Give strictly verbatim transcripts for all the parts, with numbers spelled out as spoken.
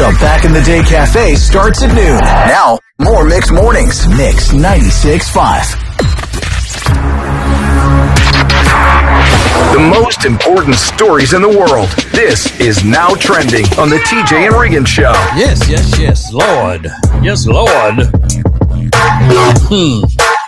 The Back in the Day Cafe starts at noon. Now, more Mix Mornings. Mix ninety-six point five. The most important stories in the world. This is Now Trending on the T J and Regan Show. Yes, yes, yes, Lord. Yes, Lord. Hmm.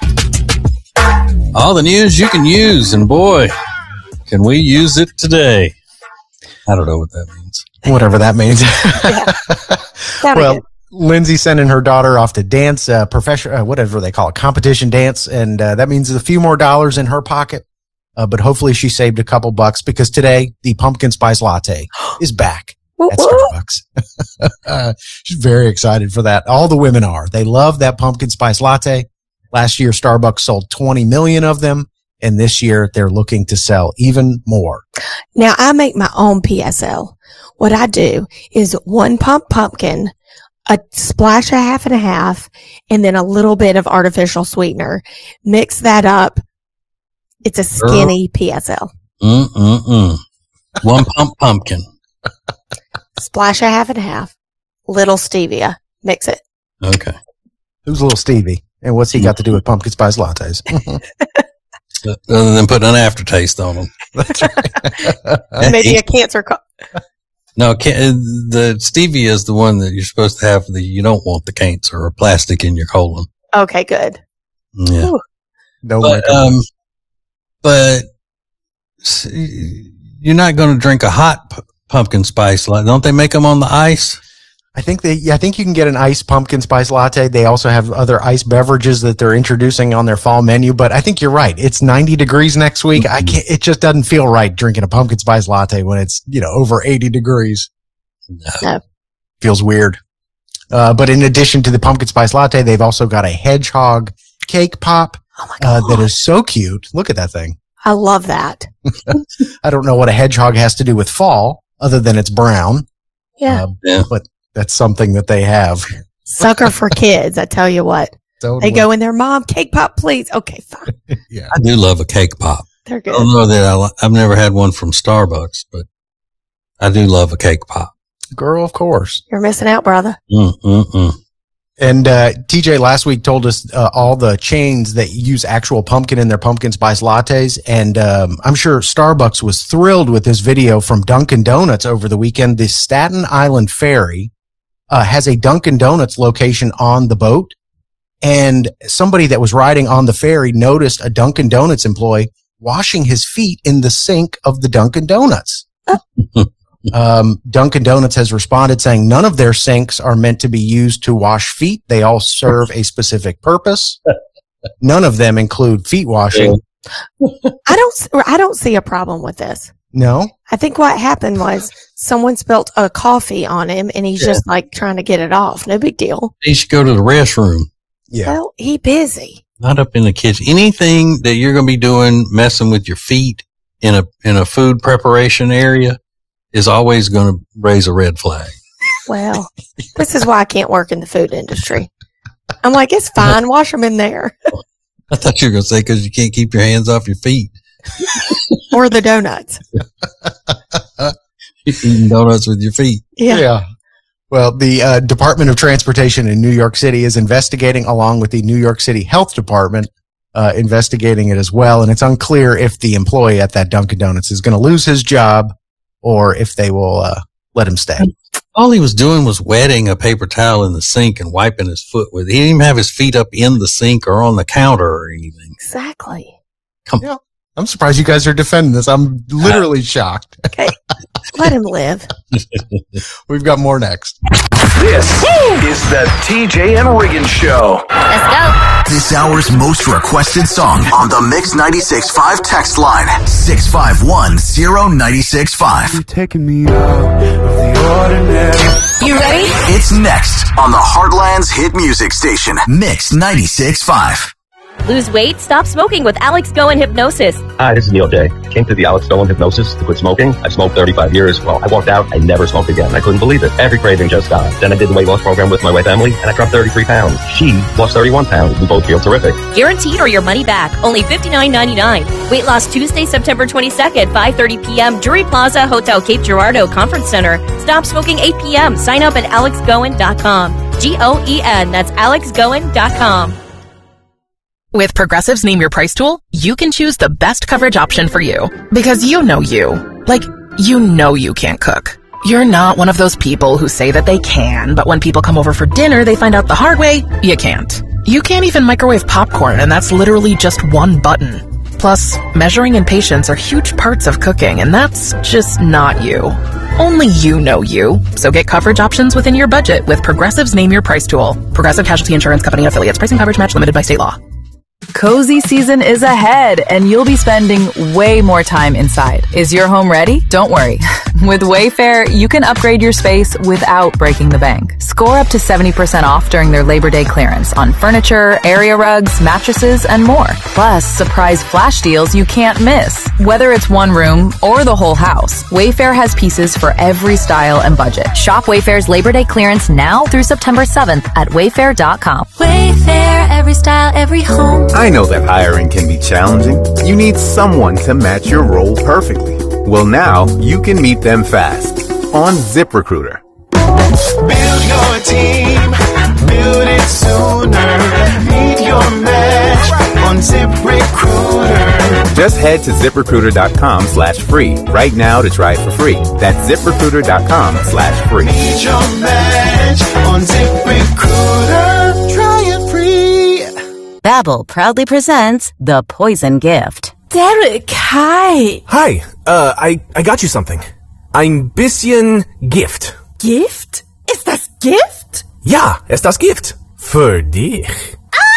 All the news you can use, and boy, can we use it today. I don't know what that means. Whatever that means. Yeah. Well, Lindsay sending her daughter off to dance, uh, professional, uh, whatever they call it, competition dance, and uh, that means a few more dollars in her pocket. Uh, but hopefully she saved a couple bucks because today the pumpkin spice latte is back at Starbucks. uh, she's very excited for that. All the women are. They love that pumpkin spice latte. Last year, Starbucks sold twenty million of them, and this year they're looking to sell even more. Now, I make my own P S L. What I do is one pump pumpkin, a splash of half and a half, and then a little bit of artificial sweetener. Mix that up. It's a skinny P S L. Mm-mm-mm. One pump pumpkin. Splash of half and a half. Little stevia. Mix it. Okay. Who's little Stevie? And what's he got to do with pumpkin spice lattes? Other than putting an aftertaste on them. That's right. Maybe a cancer. Co- no, the stevia is the one that you're supposed to have. The you don't want the cancer or plastic in your colon. Okay, good. Yeah. Ooh. No, but, um, but you're not going to drink a hot p- pumpkin spice. Don't they make them on the ice? I think they, yeah, I think you can get an iced pumpkin spice latte. They also have other iced beverages that they're introducing on their fall menu. But I think you're right. It's ninety degrees next week. Mm-hmm. I can't. It just doesn't feel right drinking a pumpkin spice latte when it's you know over eighty degrees. No. No. Feels weird. Uh, but in addition to the pumpkin spice latte, they've also got a hedgehog cake pop. Oh my God. Uh, that is so cute. Look at that thing. I love that. I don't know what a hedgehog has to do with fall other than it's brown. Yeah. Uh, yeah. But that's something that they have. Sucker for kids. I tell you what. Totally. They go in there, Mom, cake pop, please. Okay, fine. Yeah. I do love a cake pop. They're good. I don't know that I li- I've never had one from Starbucks, but I do love a cake pop. Girl, of course. You're missing out, brother. Mm-mm-mm. And uh, T J last week told us uh, all the chains that use actual pumpkin in their pumpkin spice lattes. And um, I'm sure Starbucks was thrilled with this video from Dunkin' Donuts over the weekend. The Staten Island Ferry uh, has a Dunkin' Donuts location on the boat. And somebody that was riding on the ferry noticed a Dunkin' Donuts employee washing his feet in the sink of the Dunkin' Donuts. Um, Dunkin' Donuts has responded saying none of their sinks are meant to be used to wash feet. They all serve a specific purpose. None of them include feet washing. I don't, I don't see a problem with this. No? I think what happened was someone spilt a coffee on him and he's Yeah. just like trying to get it off. No big deal. You should go to the restroom, Yeah. Well, he busy. not up in the kitchen. Anything that you're going to be doing, messing with your feet in a in a food preparation area, is always going to raise a red flag. Well, this is why I can't work in the food industry. I'm like, it's fine. Wash them in there. I thought you were going to say because you can't keep your hands off your feet. Or the donuts. Eating donuts with your feet. Yeah. Well, the uh, Department of Transportation in New York City is investigating, along with the New York City Health Department, uh, investigating it as well. And it's unclear if the employee at that Dunkin' Donuts is going to lose his job or if they will uh, let him stay. All he was doing was wetting a paper towel in the sink and wiping his foot with it. He didn't even have his feet up in the sink or on the counter or anything. Exactly. Come Yeah. I'm surprised you guys are defending this. I'm literally shocked. Okay. Let him live. We've got more next. This is the T J and Regan Show. Let's go. This hour's most requested song on the Mix ninety-six point five text line. six five one zero nine six five. You're taking me out of the ordinary. You ready? It's next on the Heartland's hit music station, Mix ninety-six point five. Lose weight? Stop smoking with Alex Go and Hypnosis. Hi, this is Neil J. Came to the Alex Go and Hypnosis to quit smoking. I've smoked thirty-five years. Well, I walked out. I never smoked again. I couldn't believe it. Every craving just gone. Then I did the weight loss program with my wife, Emily, and I dropped thirty-three pounds. She lost thirty-one pounds. We both feel terrific. Guaranteed or your money back. Only fifty-nine ninety-nine. Weight loss Tuesday, September twenty-second, five thirty p.m. Drury Plaza, Hotel Cape Girardeau Conference Center. Stop smoking eight p.m. Sign up at alex goen dot com. G O E N. That's alex goen dot com. With Progressive's Name Your Price tool, you can choose the best coverage option for you. Because you know you. Like, you know you can't cook. You're not one of those people who say that they can, but when people come over for dinner, they find out the hard way, you can't. You can't even microwave popcorn, and that's literally just one button. Plus, measuring and patience are huge parts of cooking, and that's just not you. Only you know you. So get coverage options within your budget with Progressive's Name Your Price tool. Progressive Casualty Insurance Company affiliates. Pricing coverage match limited by state law. Cozy season is ahead, and you'll be spending way more time inside. Is your home ready? Don't worry. With Wayfair, you can upgrade your space without breaking the bank. Score up to seventy percent off during their Labor Day clearance on furniture, area rugs, mattresses, and more. Plus, surprise flash deals you can't miss. Whether it's one room or the whole house, Wayfair has pieces for every style and budget. Shop Wayfair's Labor Day clearance now through September seventh at wayfair dot com. Wayfair, every style, every home. I know that hiring can be challenging. You need someone to match your role perfectly. Well, now you can meet them fast on ZipRecruiter. Build your team, build it sooner. Meet your match on ZipRecruiter. Just head to ZipRecruiter.com slash free right now to try it for free. That's ZipRecruiter.com slash free. Meet your match on ZipRecruiter. Try it free. Babbel proudly presents The Poison Gift. Derek, hi. Hi, uh, I, I got you something. Ein bisschen Gift. Gift? Ist das Gift? Ja, ist das Gift. Für dich.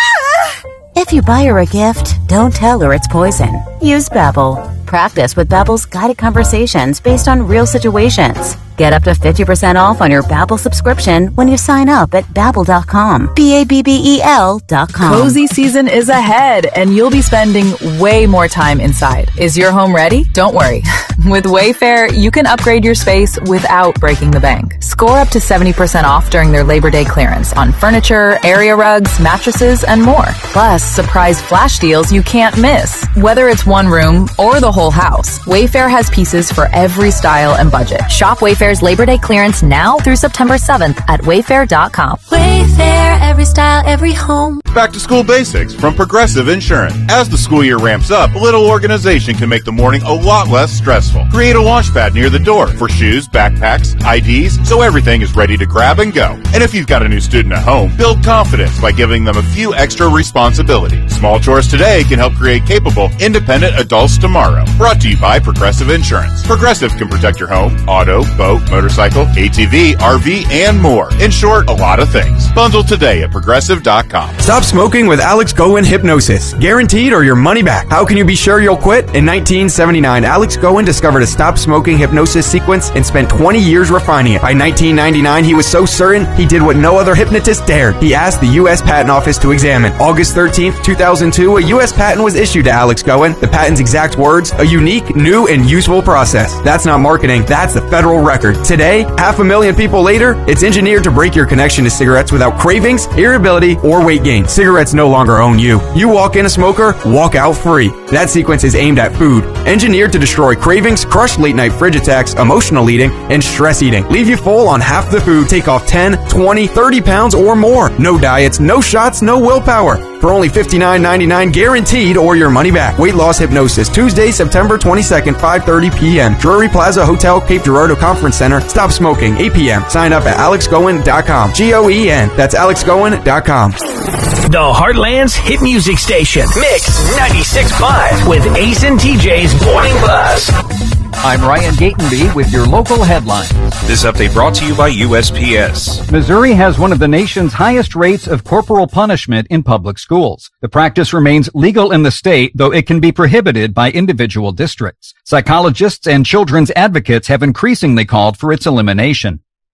Ah! If you buy her a gift, don't tell her it's poison. Use Babbel. Practice with Babbel's guided conversations based on real situations. Get up to fifty percent off on your Babbel subscription when you sign up at babbel dot com. B A B B E L dot com. Cozy season is ahead, and you'll be spending way more time inside. Is your home ready? Don't worry. With Wayfair, you can upgrade your space without breaking the bank. Score up to seventy percent off during their Labor Day clearance on furniture, area rugs, mattresses, and more. Plus, surprise flash deals you can't miss. Whether it's one room or the whole house, Wayfair has pieces for every style and budget. Shop Wayfair's Labor Day clearance now through September seventh at wayfair dot com. Wayfair, every style, every home. Back to school basics from Progressive Insurance. As the school year ramps up, a little organization can make the morning a lot less stressful. Create a launch pad near the door for shoes, backpacks, I Ds, so everything is ready to grab and go. And if you've got a new student at home, build confidence by giving them a few extra responsibilities. Small chores today can help create capable, independent adults tomorrow. Brought to you by Progressive Insurance. Progressive can protect your home, auto, boat, motorcycle, A T V, R V, and more. In short, a lot of things. Bundle today at progressive dot com. Stop smoking with Alex Go and Hypnosis. Guaranteed or your money back. How can you be sure you'll quit? In nineteen seventy-nine, Alex Goen discovered a stop smoking hypnosis sequence and spent twenty years refining it. By nineteen ninety-nine, he was so certain he did what no other hypnotist dared. He asked the U S Patent Office to examine. August thirteenth, two thousand two, a U S patent was issued to Alex Goen. The patent's exact words, a unique, new, and useful process. That's not marketing, that's the federal record. Today, half a million people later, it's engineered to break your connection to cigarettes without cravings, irritability, or weight gain. Cigarettes no longer own you. You walk in a smoker, walk out free. That sequence is aimed at food, engineered to destroy cravings, crush late night fridge attacks, emotional eating, and stress eating. Leave you full on half the food, take off ten, twenty, thirty pounds or more. No diets, no shots, no willpower. For only fifty-nine ninety-nine guaranteed or your money back. Weight loss hypnosis, Tuesday, September twenty-second, five thirty p.m. Drury Plaza Hotel, Cape Girardeau Conference Center. Stop smoking, eight p.m. Sign up at alex goen dot com. G O E N. That's alex goen dot com. The Heartland's hit music station, Mix ninety-six point five with Ace and T J's Morning Buzz. I'm Ryan Gatenby with your local headlines. This update brought to you by U S P S. Missouri has one of the nation's highest rates of corporal punishment in public schools. The practice remains legal in the state, though it can be prohibited by individual districts. Psychologists and children's advocates have increasingly called for its elimination.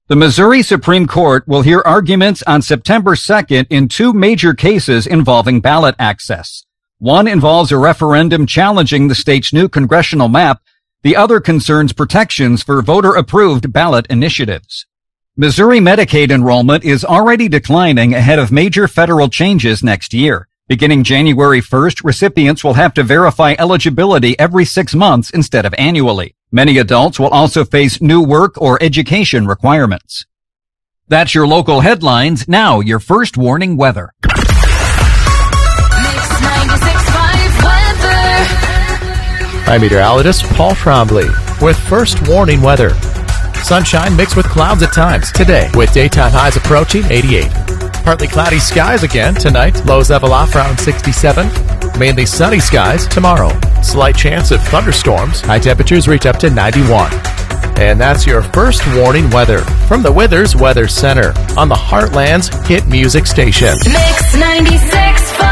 The Missouri Supreme Court will hear arguments on September second in two major cases involving ballot access. One involves a referendum challenging the state's new congressional map. The other concerns protections for voter-approved ballot initiatives. Missouri Medicaid enrollment is already declining ahead of major federal changes next year. Beginning January first, recipients will have to verify eligibility every six months instead of annually. Many adults will also face new work or education requirements. That's your local headlines. Now, your first warning weather. I'm meteorologist Paul Trombley with first warning weather. Sunshine mixed with clouds at times today with daytime highs approaching eighty-eight. Partly cloudy skies again tonight. Lows level off around sixty-seven. Mainly sunny skies tomorrow. Slight chance of thunderstorms. High temperatures reach up to ninety-one. And that's your first warning weather from the Withers Weather Center on the Heartland's hit music station. Mix ninety-six point five.